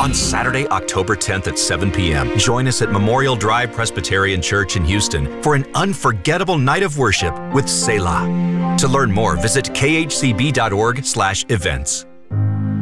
On Saturday, October 10th at 7 p.m., join us at Memorial Drive Presbyterian Church in Houston for an unforgettable night of worship with Selah. To learn more, visit khcb.org/events.